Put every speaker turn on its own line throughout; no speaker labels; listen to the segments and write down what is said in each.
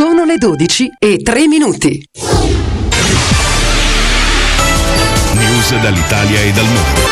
Sono le 12:03.
News dall'Italia e dal mondo.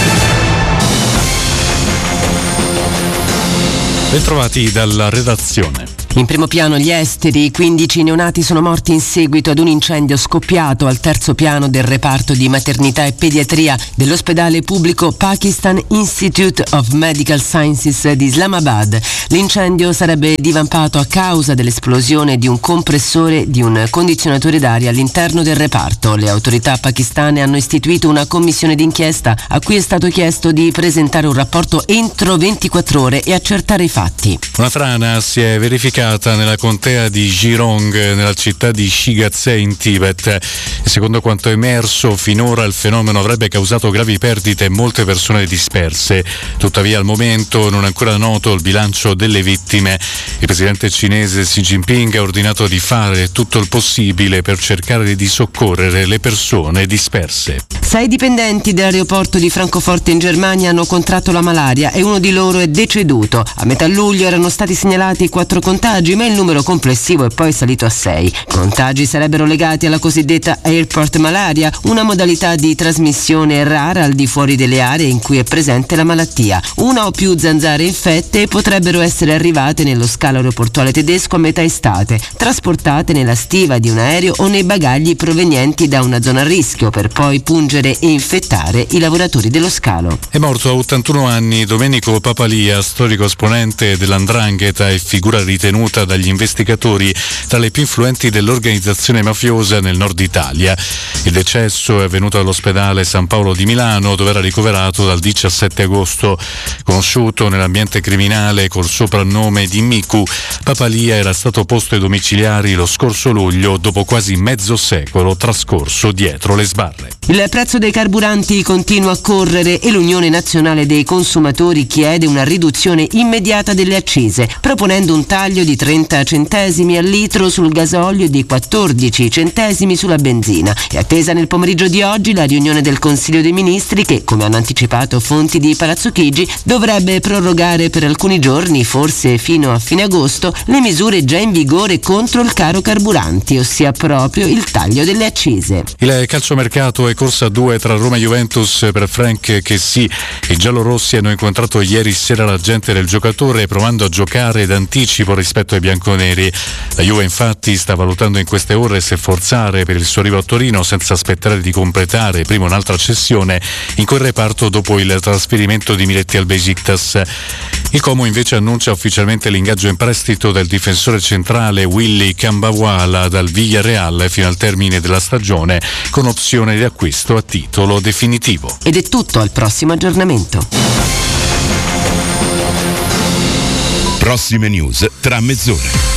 Bentrovati dalla redazione.
In primo piano gli esteri, 15 neonati sono morti in seguito ad un incendio scoppiato al terzo piano del reparto di maternità e pediatria dell'ospedale pubblico Pakistan Institute of Medical Sciences di Islamabad. L'incendio sarebbe divampato a causa dell'esplosione di un compressore di un condizionatore d'aria all'interno del reparto. Le autorità pakistane hanno istituito una commissione d'inchiesta a cui è stato chiesto di presentare un rapporto entro 24 ore e accertare i fatti.
Una frana si è verificata nella contea di Jirong, nella città di Shigaze in Tibet. E secondo quanto emerso finora il fenomeno avrebbe causato gravi perdite e molte persone disperse. Tuttavia al momento non è ancora noto il bilancio delle vittime. Il presidente cinese Xi Jinping ha ordinato di fare tutto il possibile per cercare di soccorrere le persone disperse.
6 dipendenti dell'aeroporto di Francoforte in Germania hanno contratto la malaria e uno di loro è deceduto. A metà luglio erano stati segnalati 4 contagi, ma il numero complessivo è poi salito a 6. I contagi sarebbero legati alla cosiddetta airport malaria, una modalità di trasmissione rara al di fuori delle aree in cui è presente la malattia. Una o più zanzare infette potrebbero essere arrivate nello scalo aeroportuale tedesco a metà estate, trasportate nella stiva di un aereo o nei bagagli provenienti da una zona a rischio, per poi pungere e infettare i lavoratori dello scalo.
È morto a 81 anni Domenico Papalia, storico esponente dell''ndrangheta e figura ritenuta dagli investigatori tra le più influenti dell'organizzazione mafiosa nel nord Italia. Il decesso è avvenuto all'ospedale San Paolo di Milano, dove era ricoverato dal 17 agosto. Conosciuto nell'ambiente criminale col soprannome di Miku, Papalia era stato posto ai domiciliari lo scorso luglio dopo quasi mezzo secolo trascorso dietro le sbarre.
Il prezzo dei carburanti continua a correre e l'Unione Nazionale dei Consumatori chiede una riduzione immediata delle accise, proponendo un taglio di 30 centesimi al litro sul gasolio e di 14 centesimi sulla benzina. È attesa nel pomeriggio di oggi la riunione del Consiglio dei Ministri che, come hanno anticipato fonti di Palazzo Chigi, dovrebbe prorogare per alcuni giorni, forse fino a fine agosto, le misure già in vigore contro il caro carburanti, ossia proprio il taglio delle accise.
Il calciomercato è corsa 2 tra Roma e Juventus per Franck Kessy. I giallorossi hanno incontrato ieri sera l'agente del giocatore provando a giocare d'anticipo rispetto ai bianconeri. La Juve infatti sta valutando in queste ore se forzare per il suo arrivo a Torino senza aspettare di completare prima un'altra cessione in quel reparto dopo il trasferimento di Miretti al Besiktas. Il Como invece annuncia ufficialmente l'ingaggio in prestito del difensore centrale Willy Kambawala dal Villarreal fino al termine della stagione, con opzione di acquisto a titolo definitivo.
Ed è tutto, al prossimo aggiornamento.
Prossime news tra mezz'ora.